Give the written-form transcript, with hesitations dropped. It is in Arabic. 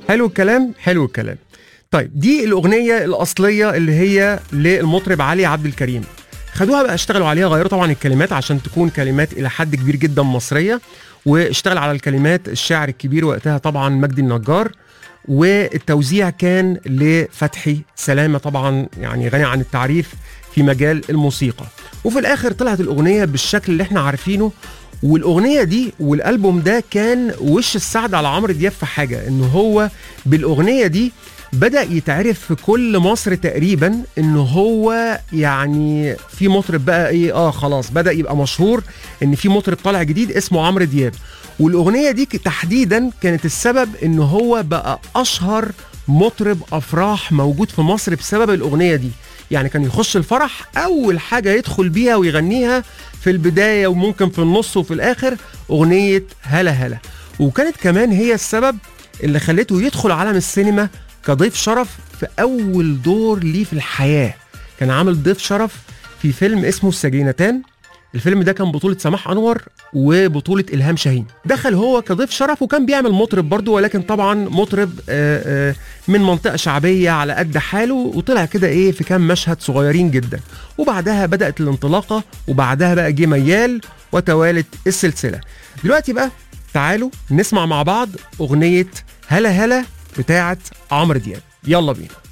حلو الكلام، حلو الكلام. طيب دي الأغنية الأصلية اللي هي للمطرب علي عبد الكريم. خدوها بقى اشتغلوا عليها، غيروا طبعا الكلمات عشان تكون كلمات إلى حد كبير جدا مصرية، واشتغل على الكلمات الشاعر الكبير وقتها طبعا مجدي النجار، والتوزيع كان لفتحي سلامة طبعا، يعني غني عن التعريف في مجال الموسيقى. وفي الآخر طلعت الأغنية بالشكل اللي احنا عارفينه. والأغنية دي والألبوم ده كان وش السعد على عمرو دياب في حاجة، إنه هو بالأغنية دي بدأ يتعرف في كل مصر تقريبا، إنه هو يعني في مطرب بقى إيه، خلاص بدأ يبقى مشهور إن في مطرب طالع جديد اسمه عمرو دياب. والأغنية دي تحديدا كانت السبب إنه هو بقى أشهر مطرب أفراح موجود في مصر بسبب الأغنية دي. يعني كان يخش الفرح أول حاجة يدخل بيها ويغنيها في البداية وممكن في النص وفي الآخر أغنية هلا هلا. وكانت كمان هي السبب اللي خلته يدخل عالم السينما كضيف شرف في أول دور ليه في الحياة. كان عامل ضيف شرف في فيلم اسمه السجينتان. الفيلم ده كان بطولة سماح أنور وبطولة إلهام شاهين. دخل هو كضيف شرف وكان بيعمل مطرب برضو، ولكن طبعا مطرب من منطقة شعبية على قد حاله، وطلع كده في كام مشهد صغيرين جدا. وبعدها بدأت الانطلاقة، وبعدها بقى جه ميال وتوالت السلسلة. دلوقتي بقى تعالوا نسمع مع بعض أغنية هلا هلا بتاعت عمرو دياب. يلا بينا.